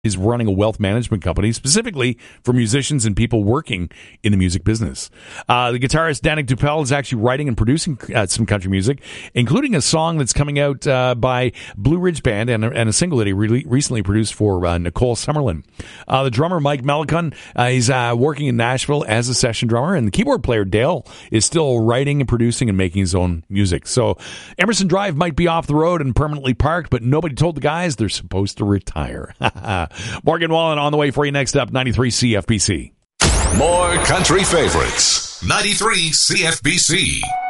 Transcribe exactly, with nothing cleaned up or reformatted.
He's running a wealth management company specifically for musicians and people working in the music business. Uh, the guitarist Danik Dupel is actually writing and producing uh, some country music, including a song that's coming out uh, by Blue Ridge Band and, and a single that he re- recently produced for uh, Nicole Summerlin. Uh, the drummer Mike Melicon, uh, he's uh, working in Nashville as a session drummer, and the keyboard player Dale is still writing and producing and making his own music. So Emerson Drive might be off the road and permanently parked, but nobody told the guys they're supposed to retire. Morgan Wallen on the way for you next up, ninety-three C F B C. More country favorites, ninety-three C F B C.